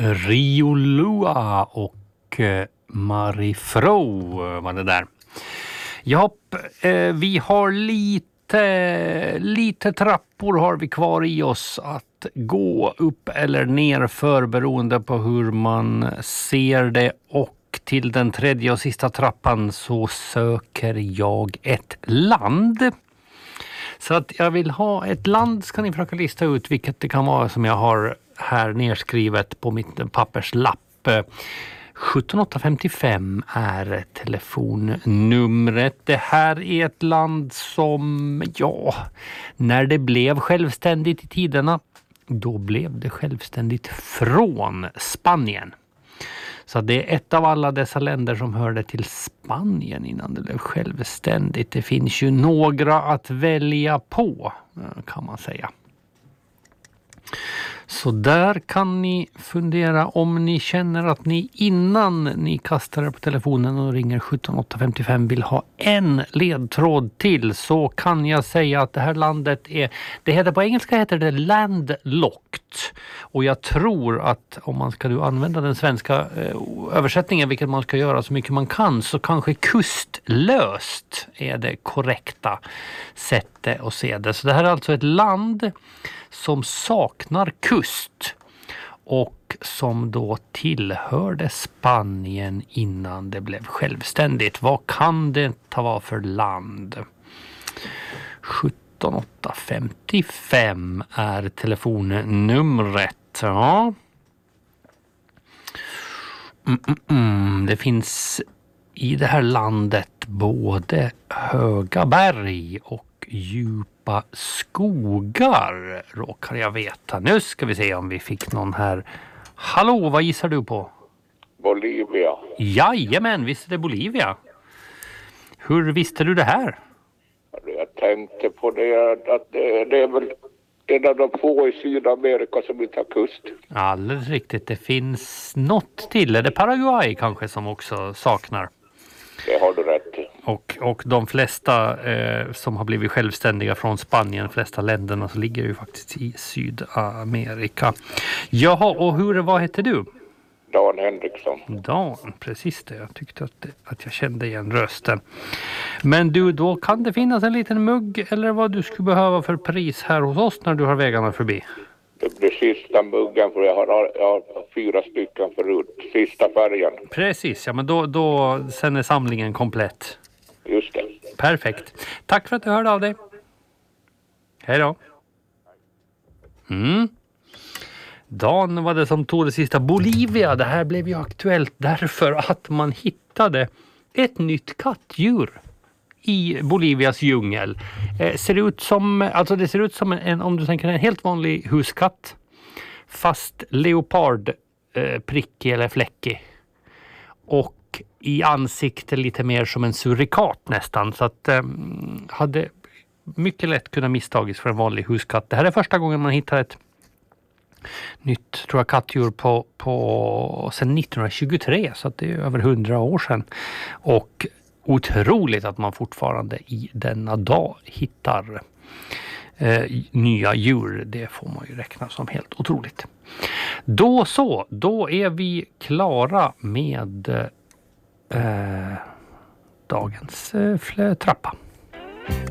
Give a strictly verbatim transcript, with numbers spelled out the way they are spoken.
Riolua och eh, Marifro var det där. Ja, eh, vi har lite, lite trappor har vi kvar i oss att gå upp eller ner för beroende på hur man ser det. Och till den tredje och sista trappan så söker jag ett land. Så att jag vill ha ett land, ska ni försöka lista ut vilket det kan vara som jag har här nedskrivet på mitt papperslapp. sjutton åtta femtiofem är telefonnumret. Det här är ett land som, ja, när det blev självständigt i tiderna, då blev det självständigt från Spanien. Så det är ett av alla dessa länder som hörde till Spanien innan det blev självständigt. Det finns ju några att välja på, kan man säga. Så där kan ni fundera om ni känner att ni innan ni kastar er på telefonen och ringer sjutton åtta femtiofem vill ha en ledtråd till, så kan jag säga att det här landet är, det heter på engelska heter det landlocked, och jag tror att om man ska nu använda den svenska eh, översättningen, vilket man ska göra så mycket man kan, så kanske kustlöst är det korrekta sättet att se det. Så det här är alltså ett land som saknar kust och som då tillhörde Spanien innan det blev självständigt. Vad kan det vara för land? sjutton åtta femtiofem är telefonnumret. Ja. Mm, mm, mm. Det finns i det här landet både höga berg och djupa skogar, råkar jag veta. Nu ska vi se om vi fick någon här. Hallå, vad gissar du på? Bolivia. Jajamän, visst är det Bolivia. Hur visste du det här? Jag tänkte på det att det, det är väl en av de få i Sydamerika som inte har kust. Alldeles riktigt, det finns något till. Är det Paraguay kanske som också saknar? Det har du rätt i. Och, och de flesta eh, som har blivit självständiga från Spanien, de flesta länderna, så ligger ju faktiskt i Sydamerika. Jaha, och hur, vad heter du? Dan Henriksson. Dan, precis det. Jag tyckte att, det, att jag kände igen rösten. Men du, då kan det finnas en liten mugg eller vad du skulle behöva för pris här hos oss när du har vägarna förbi. Det blir sista muggen, för jag har, jag har fyra stycken förut. Sista färgen. Precis, ja, men då, då sen är samlingen komplett. Just det. Perfekt. Tack för att du hörde av dig. Hej då. Mm. Dan var det som tog det sista. Bolivia, det här blev ju aktuellt därför att man hittade ett nytt kattdjur i Bolivias djungel. Eh, ser ut som, alltså det ser ut som en, om du tänker en helt vanlig huskatt, fast leopard eh, prickig eller fläckig. Och i ansikte lite mer som en surikat nästan, så att eh, hade mycket lätt kunnat misstagits för en vanlig huskatt. Det här är första gången man hittar ett nytt, tror jag, kattdjur på, på sedan nittonhundratjugotre, så att det är över hundra år sedan. Och otroligt att man fortfarande i denna dag hittar eh, nya djur. Det får man ju räkna som helt otroligt. Då så, då är vi klara med eh, dagens eh, trappa.